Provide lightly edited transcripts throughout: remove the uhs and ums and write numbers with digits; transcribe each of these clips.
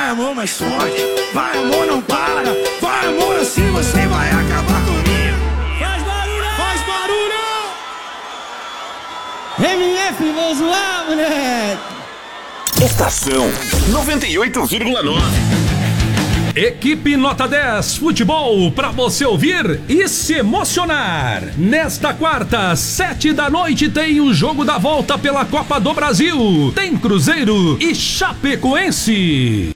Vai amor mais forte, vai amor não para. Vai amor assim você vai acabar comigo. Faz barulho! Faz barulho! MF, vou zoar, moleque! Estação 98,9. Equipe Nota 10 Futebol, pra você ouvir e se emocionar. Nesta quarta, 7 da noite, tem o jogo da volta pela Copa do Brasil. Tem Cruzeiro e Chapecoense.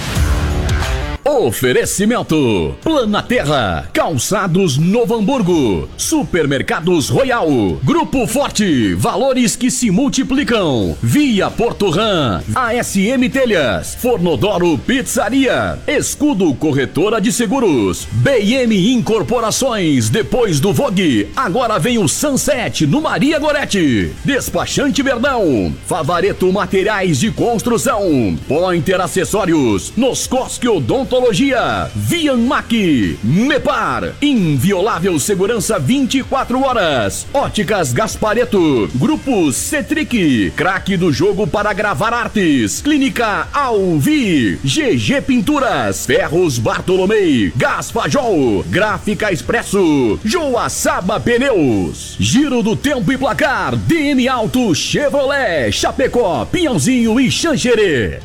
Oferecimento: Planaterra, Calçados Novo Hamburgo, Supermercados Royal, Grupo Forte, valores que se multiplicam, Via Porto Ram, ASM Telhas, Fornodoro Pizzaria, Escudo Corretora de Seguros, BM Incorporações, depois do Vogue, agora vem o Sunset no Maria Gorete, Despachante Verdão, Favareto Materiais de Construção, Pointer Acessórios, Noscosque Odontologia, Vianmac, Mepar, inviolável segurança 24 horas, Óticas Gaspareto, Grupo Cetric, craque do jogo para gravar artes, Clínica Alvi, GG Pinturas, Ferros Bartolomei, Gaspajol, Gráfica Expresso, Joaçaba Pneus, Giro do Tempo e Placar, DM Auto, Chevrolet, Chapecó, Pinhãozinho e Xanxerê.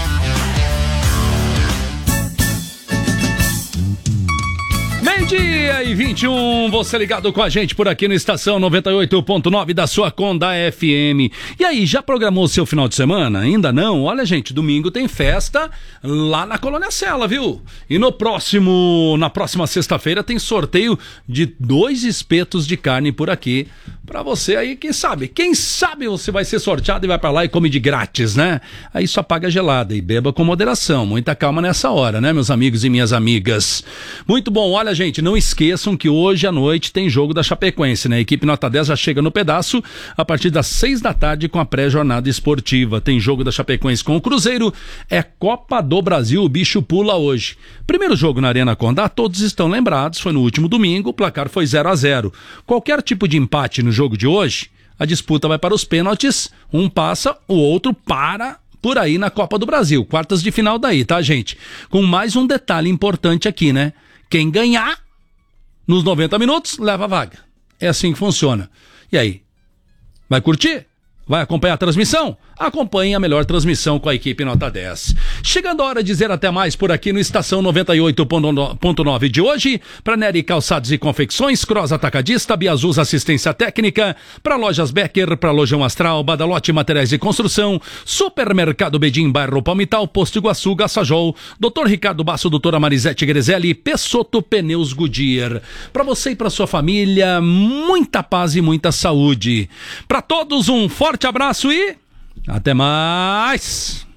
Meio-dia e 21, você ligado com a gente por aqui no Estação 98.9 da sua Conda FM. E aí, já programou o seu final de semana? Ainda não? Olha, gente, domingo tem festa lá na Colônia Sela, viu? E na próxima sexta-feira tem sorteio de 2 espetos de carne por aqui. Pra você aí, quem sabe você vai ser sorteado e vai pra lá e come de grátis, né? Aí só paga gelada e beba com moderação. Muita calma nessa hora, né, meus amigos e minhas amigas? Muito bom, olha, gente, não esqueçam que hoje à noite tem jogo da Chapecoense, né? A equipe Nota 10 já chega no pedaço a partir das 6 da tarde com a pré-jornada esportiva. Tem jogo da Chapecoense com o Cruzeiro, é Copa do Brasil, o bicho pula hoje. Primeiro jogo na Arena Condá, todos estão lembrados, foi no último domingo, o placar foi 0-0. Qualquer tipo de empate no jogo de hoje, a disputa vai para os pênaltis, um passa, o outro para por aí na Copa do Brasil. Quartas de final daí, tá, gente? Com mais um detalhe importante aqui, né? Quem ganhar nos 90 minutos, leva a vaga. É assim que funciona. E aí? Vai curtir? Vai acompanhar a transmissão? Acompanhe a melhor transmissão com a equipe Nota 10. Chegando a hora de dizer até mais por aqui no Estação 98.9 de hoje. Para Nery Calçados e Confecções, Cross Atacadista, Biazuz Assistência Técnica, para Lojas Becker, para Lojão Astral, Badalote Materiais de Construção, Supermercado Bedim, Bairro Palmital, Posto Iguaçu, Gassajol, Dr. Ricardo Basso, Doutora Marisete Grezelli, Pessoto Pneus Goodyear. Para você e para sua família, muita paz e muita saúde. Para todos, um forte abraço e até mais!